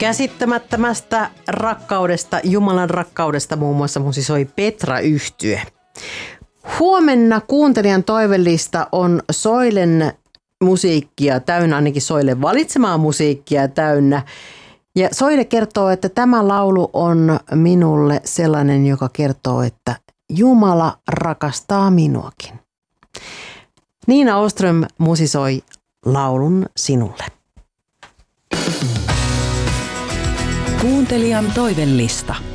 Käsittämättömästä rakkaudesta, Jumalan rakkaudesta muun muassa musisoi Petra-yhtye. Huomenna kuuntelijan toivellista on Soilen musiikkia täynnä, ainakin Soilen valitsemaa musiikkia täynnä. Ja Soile kertoo, että tämä laulu on minulle sellainen, joka kertoo, että Jumala rakastaa minuakin. Niina Åström musisoi laulun sinulle. Kuuntelijan toivellista.